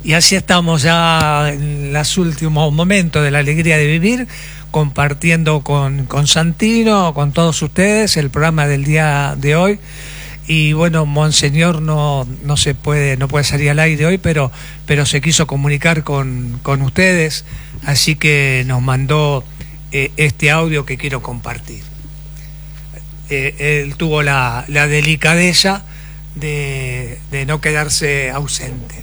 Y así estamos ya en los últimos momentos de la alegría de vivir, compartiendo con Santino, con todos ustedes, el programa del día de hoy. Y bueno, Monseñor no puede salir al aire hoy, pero se quiso comunicar con ustedes, así que nos mandó este audio que quiero compartir. Él tuvo la delicadeza de no quedarse ausente.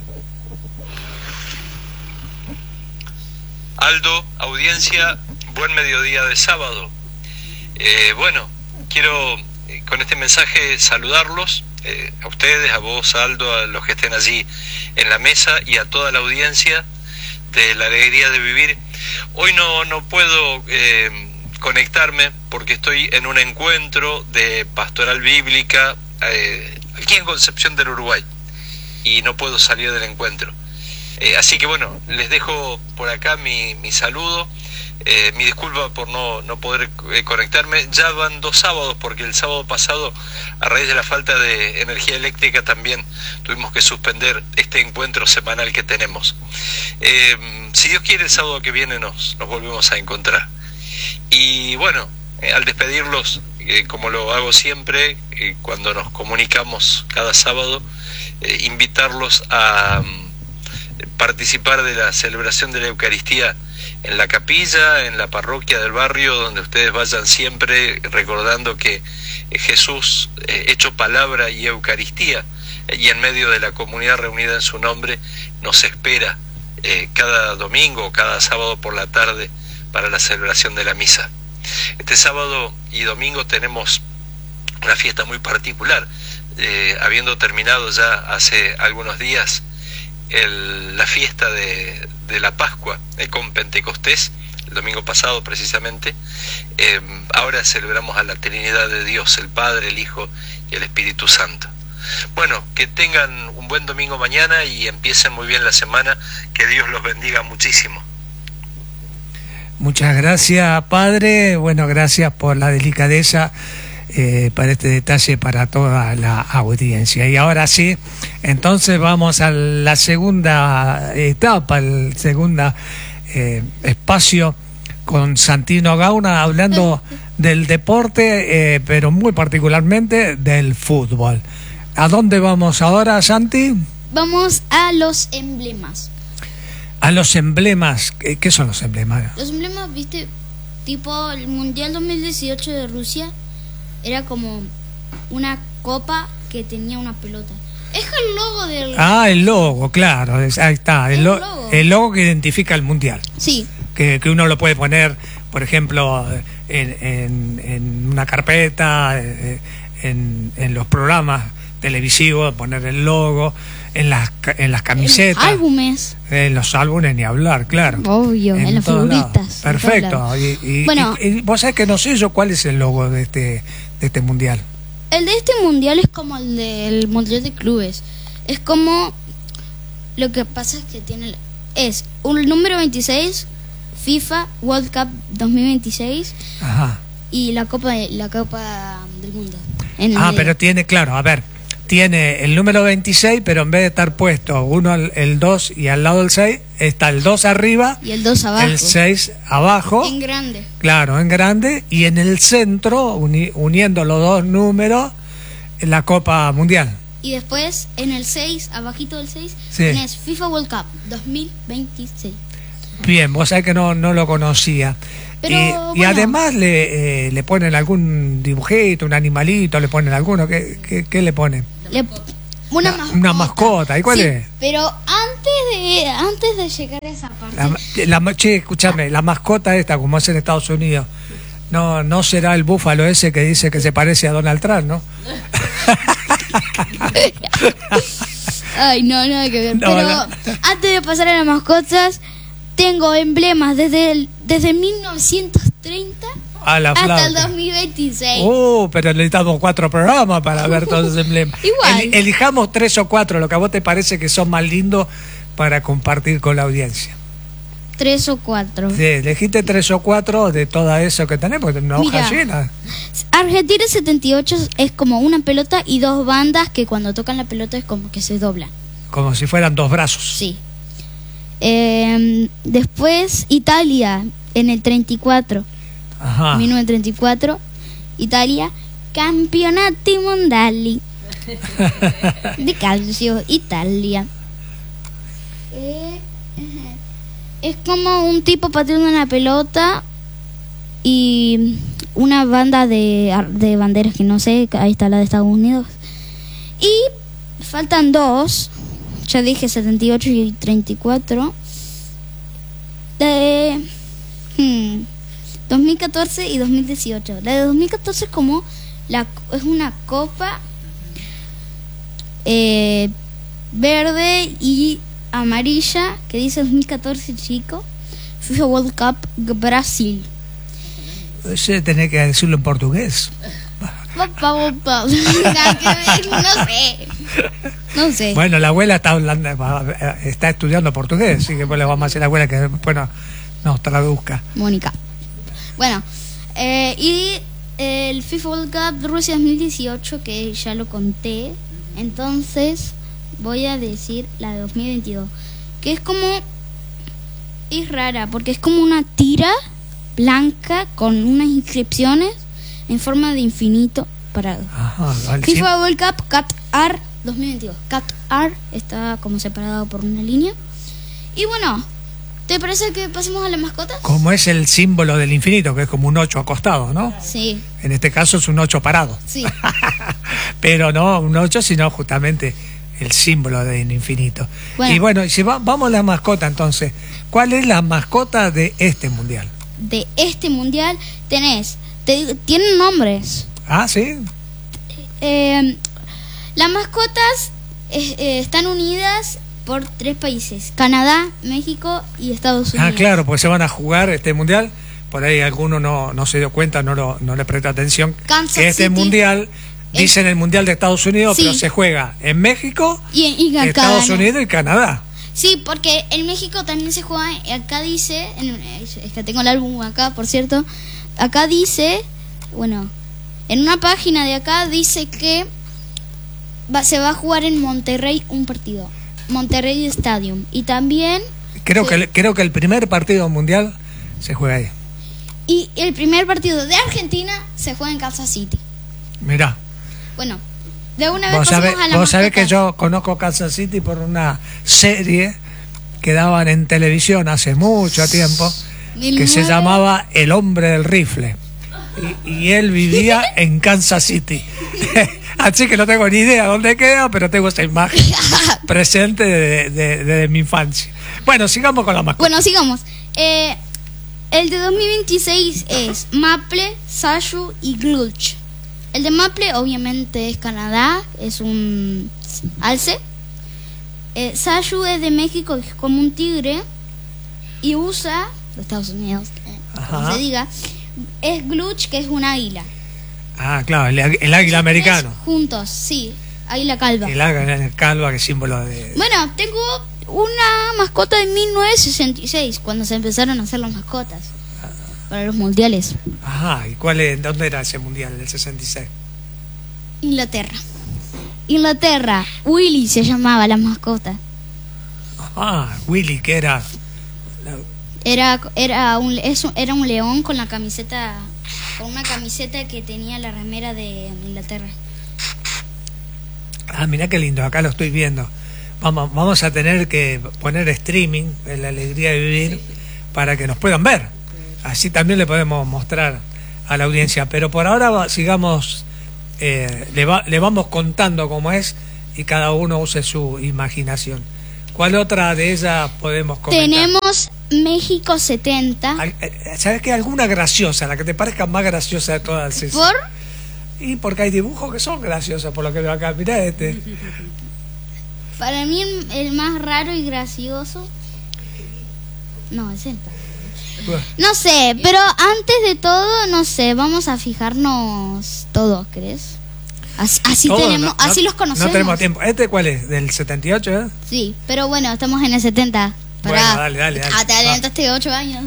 Aldo, audiencia, buen mediodía de sábado. Bueno, quiero con este mensaje saludarlos, a ustedes, a vos, Aldo, a los que estén allí en la mesa y a toda la audiencia de la alegría de vivir. Hoy no puedo conectarme porque estoy en un encuentro de pastoral bíblica aquí en Concepción del Uruguay y no puedo salir del encuentro. Así que bueno, les dejo por acá mi saludo, mi disculpa por no poder conectarme. Ya van 2 sábados porque el sábado pasado, a raíz de la falta de energía eléctrica, también tuvimos que suspender este encuentro semanal que tenemos. Si Dios quiere, el sábado que viene nos volvemos a encontrar. Y bueno, al despedirlos, como lo hago siempre, cuando nos comunicamos cada sábado, invitarlos a participar de la celebración de la Eucaristía en la capilla, en la parroquia del barrio, donde ustedes vayan siempre recordando que Jesús, hecho palabra y Eucaristía, y en medio de la comunidad reunida en su nombre, nos espera cada domingo, cada sábado por la tarde para la celebración de la misa. Este sábado y domingo tenemos una fiesta muy particular, habiendo terminado ya hace algunos días la fiesta de la Pascua con Pentecostés, el domingo pasado precisamente. Ahora celebramos a la Trinidad de Dios, el Padre, el Hijo y el Espíritu Santo. Bueno, que tengan un buen domingo mañana y empiecen muy bien la semana, que Dios los bendiga muchísimo. Muchas gracias, Padre. Bueno, gracias por la delicadeza para este detalle para toda la audiencia. Y ahora sí, entonces vamos a la segunda etapa, el segundo espacio con Santino Gauna, hablando del deporte, pero muy particularmente del fútbol. ¿A dónde vamos ahora, Santi? Vamos a los emblemas. A los emblemas. ¿Qué son los emblemas? Los emblemas, viste, tipo el Mundial 2018 de Rusia, era como una copa que tenía una pelota. Es el logo del... Ah, el logo, claro, ahí está, el logo que identifica el Mundial. Sí. Que uno lo puede poner, por ejemplo, en una carpeta, en los programas televisivos, poner el logo, en las camisetas. En álbumes. En los álbumes ni hablar, claro. Obvio, en las figuritas. Perfecto. Bueno, y vos sabés que no sé yo cuál es el logo de este Mundial. El de este Mundial es como el del Mundial de Clubes. Es como... Lo que pasa es que es un número 26, FIFA World Cup 2026. Ajá. Y la Copa del Mundo. Pero tiene, claro, a ver, tiene el número 26, pero en vez de estar puesto el 2 y al lado del 6, está el 2 arriba y el 2 abajo. El 6 abajo. En grande. Claro, en grande. Y en el centro, uniendo los dos números, la Copa Mundial. Y después, en el 6, abajito del 6, sí, tienes FIFA World Cup 2026. Bien, vos sabés que no lo conocía. Pero, y además le ponen algún dibujito, un animalito, le ponen alguno. ¿Qué le ponen? Una mascota. Una mascota. ¿Y cuál es? Pero antes de llegar a esa parte... Che, escúchame, la mascota esta, como es en Estados Unidos, no será el búfalo ese que dice que se parece a Donald Trump, ¿no? Ay, no, nada que ver. Pero antes de pasar a las mascotas, tengo emblemas desde 1930 hasta el 2026. Pero necesitamos 4 programas para ver todos esos emblemas. Igual. Elijamos 3 o 4, lo que a vos te parece que son más lindos para compartir con la audiencia. 3 o 4. Sí, elegiste 3 o 4 de todo eso que tenemos, una hoja llena. Argentina 78 es como una pelota y 2 bandas que cuando tocan la pelota es como que se doblan. Como si fueran 2 brazos. Sí. Después Italia, en el 34. Ajá. 1934, Italia, Campionati Mondiali de calcio, Italia. Es como un tipo pateando una pelota y una banda de banderas que no sé, ahí está la de Estados Unidos. Y faltan dos, ya dije 78 y 34. 2014 y 2018. La de 2014 es como es una copa verde y amarilla que dice 2014 chico, FIFA World Cup Brasil. Ese tenés que decirlo en portugués. No sé. Bueno, la abuela está estudiando portugués, así que pues le vamos a hacer a la abuela que después nos traduzca. Mónica. Bueno, y el FIFA World Cup Rusia 2018, que ya lo conté. Entonces voy a decir la de 2022, que es rara, porque es como una tira blanca con unas inscripciones en forma de infinito parado. Ajá, vale, FIFA World Cup Qatar 2022. Qatar está como separado por una línea. Y bueno, ¿te parece que pasemos a las mascotas? Como es el símbolo del infinito, que es como un 8 acostado, ¿no? Sí. En este caso es un 8 parado. Sí. Pero no un 8, sino justamente el símbolo del infinito. Bueno. Y bueno, si vamos a la mascota entonces, ¿cuál es la mascota de este mundial? De este mundial tienen nombres. Ah, sí. Las mascotas están unidas por 3 países: Canadá, México y Estados Unidos. Ah, claro, porque se van a jugar este mundial. Por ahí alguno no se dio cuenta, no le prestó atención. Kansas que este City, mundial, dicen el mundial de Estados Unidos, sí, pero se juega en México, y Estados Unidos y Canadá. Sí, porque en México también se juega. Acá dice, es que tengo el álbum acá, por cierto. Acá dice, bueno, en una página de acá dice que se va a jugar en Monterrey un partido, Monterrey Stadium, y también creo que el primer partido mundial se juega ahí. Y el primer partido de Argentina se juega en Kansas City. Mirá. Bueno, de una vez pasamos a la mascota. Vos sabés que yo conozco Kansas City por una serie que daban en televisión hace mucho tiempo, que se llamaba El Hombre del Rifle. Y él vivía en Kansas City. Así que no tengo ni idea dónde queda, pero tengo esa imagen presente de mi infancia. Bueno, sigamos con la mascota. Bueno, sigamos. El de 2026 es Maple, Sashu y Glutch. El de Maple obviamente es Canadá, es un alce. Sashu es de México, es como un tigre. Y USA, de Estados Unidos, como se diga, es Glutch, que es un águila. Ah, claro, el águila americano. Juntos, sí, águila calva. El águila calva, que es símbolo de... Bueno, tengo una mascota de 1966, cuando se empezaron a hacer las mascotas para los mundiales. Ajá, ¿y dónde era ese mundial del 66? Inglaterra, Willy se llamaba la mascota. Ah, Willy, que era... Era un león con la camiseta, con una camiseta que tenía la remera de Inglaterra. Ah, mirá qué lindo, acá lo estoy viendo. Vamos a tener que poner streaming en La Alegría de Vivir para que nos puedan ver. Así también le podemos mostrar a la audiencia. Pero por ahora sigamos, le vamos contando cómo es y cada uno use su imaginación. ¿Cuál otra de ellas podemos comentar? Tenemos México 70. ¿Sabes qué? Alguna graciosa, la que te parezca más graciosa de todas esas. ¿Por? Y porque hay dibujos que son graciosos, por lo que veo acá. Mirá este. Para mí el más raro y gracioso... No, es el... No sé, pero antes de todo, no sé, vamos a fijarnos todos, ¿crees? Así Todos, tenemos, así los conocemos. No tenemos tiempo. ¿Este cuál es? ¿Del 78, eh? Sí, pero bueno, estamos en el 70. Bueno, dale. Te adelantaste 8 años.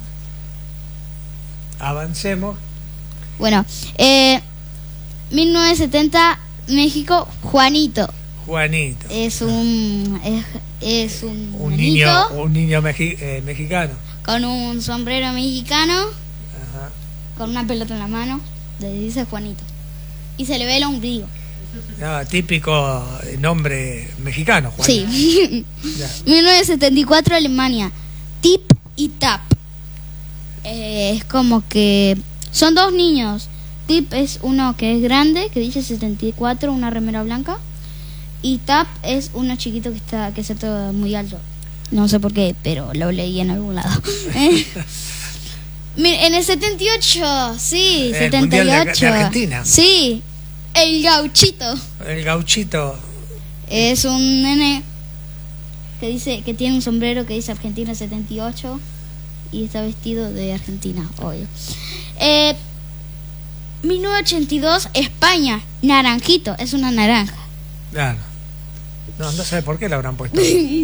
Avancemos. Bueno, 1970, México, Juanito. Juanito. Es un Un nenito niño mexicano. con un sombrero mexicano, Ajá. con una pelota en la mano, le dice Juanito. Y se le ve el ombligo. No, típico nombre mexicano, Juanito. Sí. Ya. 1974, Alemania. Tip y Tap. Es como que son dos niños. Tip es uno que es grande, que dice 74, una remera blanca. Y Tap es uno chiquito que está todo muy alto. No sé por qué, pero lo leí en algún lado. En el 78, sí, El Mundial 78. de Argentina. Sí, el gauchito. El gauchito. Es un nene que dice que tiene un sombrero que dice Argentina 78 y está vestido de Argentina, obvio. 1982, España, naranjito, es una naranja. Claro. No sé por qué le habrán puesto.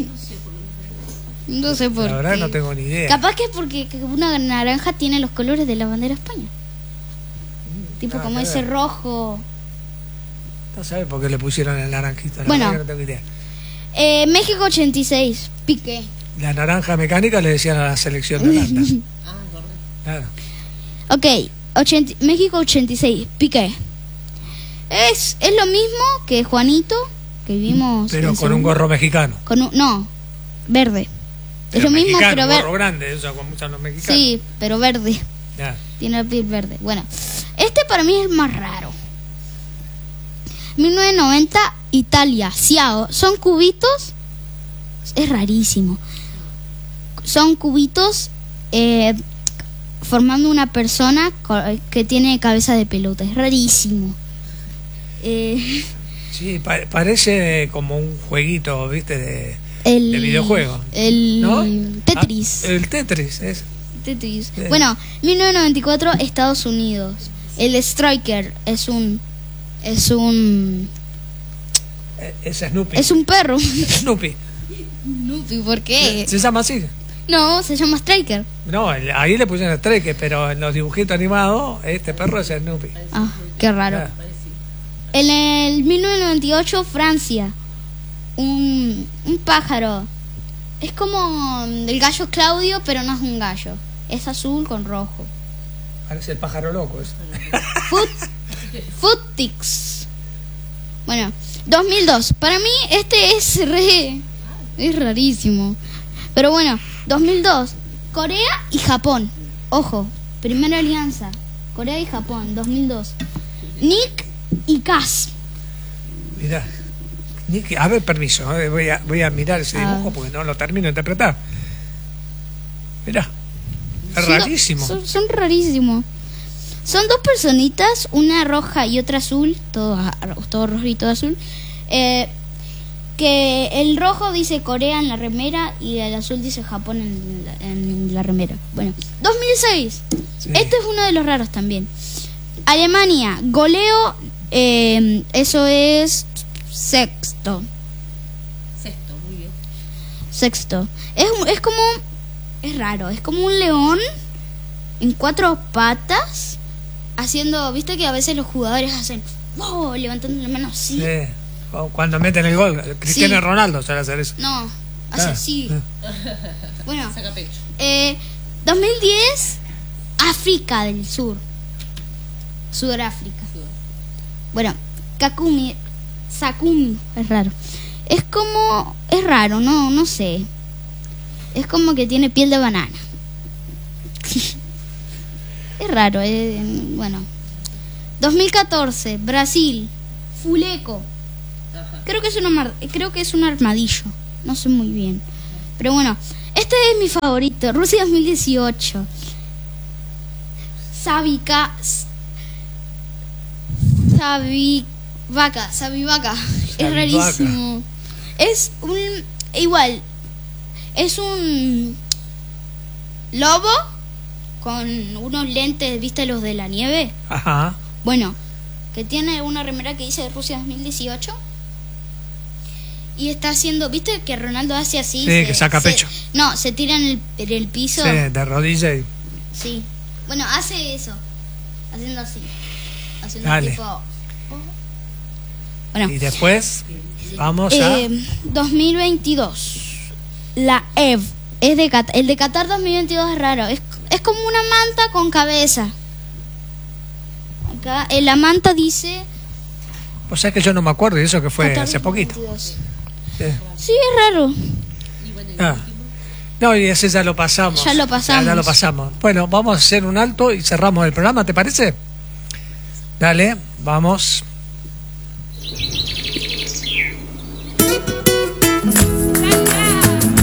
No sé por La verdad qué. no tengo ni idea. Capaz que es porque una naranja tiene los colores de la bandera de España. Tipo como qué ese ver. rojo. No sabes por qué le pusieron el naranjito. La Bueno. verdad que no tengo idea. México 86, Piqué. La naranja mecánica le decían a la selección de Holanda. Claro. Ok, México 86, Piqué. Es lo mismo que Juanito, que vimos. Pero en con un segundo. gorro mexicano. No, verde. Es lo mismo, mexicano, pero un gorro verde. grande, eso como usan los mexicanos. Sí, pero verde. Ya. Tiene la piel verde. Bueno, este para mí es el más raro. 1990, Italia, Ciao. Son cubitos. Es rarísimo. Son cubitos formando una persona que tiene cabeza de pelota. Es rarísimo. Sí, parece como un jueguito, ¿viste? De De videojuego. El ¿No? Tetris. El Tetris, es. Tetris. Sí. Bueno, 1994, Estados Unidos. El Striker es un Es Snoopy. es un perro. Snoopy. Snoopy, ¿por qué? ¿Se llama así? No, se llama Striker. No, ahí le pusieron Striker, pero en los dibujitos animados, este perro es Snoopy. Ah, qué raro. Ya. En el 1998, Francia. Un pájaro. Es como el gallo Claudio, pero no es un gallo. Es azul con rojo. Parece el pájaro loco. Footix. Bueno, 2002. Para mí este es rarísimo. Pero bueno, 2002. Corea y Japón. Ojo, primera alianza. Corea y Japón, 2002. Nick y Cass. Mirá. A ver, permiso, voy a mirar ese dibujo porque no lo termino de interpretar. Mirá. Es rarísimo. Son rarísimos. Son dos personitas, una roja y otra azul, todo rojo y todo azul. Que el rojo dice Corea en la remera y el azul dice Japón en la remera. Bueno, 2006. Sí. Este es uno de los raros también. Alemania, goleo, eso es sexto. Muy bien. Sexto. Es como, es raro, es como un león en cuatro patas haciendo, viste que a veces los jugadores hacen, wow, levantando la mano así. Sí. Cuando meten el gol, Cristiano Sí. Ronaldo suele hacer eso. No, hace Ah. así. Bueno, Saca pecho. 2010, África del Sur. Sudáfrica. Bueno, Sakumi, es raro. Es raro, no sé. Es como que tiene piel de banana. Es raro, bueno. 2014, Brasil, Fuleco. Creo que es un armadillo. No sé muy bien. Pero bueno, este es mi favorito. Rusia 2018. Sabivaca. Es rarísimo. Es un lobo con unos lentes, ¿viste los de la nieve? Ajá. Bueno, que tiene una remera que dice Rusia 2018. Y está haciendo, ¿viste que Ronaldo hace así? Sí, que saca pecho. No, se tira en el piso. Sí, de rodilla y... Sí. Bueno, hace eso. Haciendo así. Haciendo Dale. tipo... Bueno, Y después, Vamos a... 2022. La EV. Es de Qatar. El de Qatar 2022 es raro. Es como una manta con cabeza. Acá en la manta dice... O sea que yo no me acuerdo, y eso que fue Qatar hace poquito. 2022. Sí. Sí, es raro. Y bueno, Ah. No, y ese ya lo pasamos. Ya lo pasamos. Ya lo pasamos. Bueno, vamos a hacer un alto y cerramos el programa, ¿te parece? Dale, vamos.